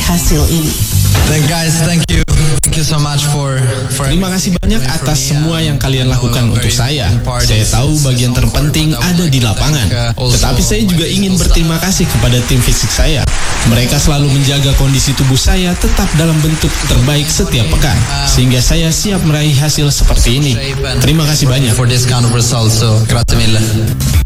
hasil ini. Thank you so much for Terima kasih banyak atas semua yang kalian lakukan untuk saya. Saya tahu bagian terpenting ada di lapangan. Tetapi saya juga ingin berterima kasih kepada tim fisik saya. Mereka selalu menjaga kondisi tubuh saya tetap dalam bentuk terbaik setiap pekan, sehingga saya siap meraih hasil seperti ini. Terima kasih banyak. for this kind of result. So grazie mille.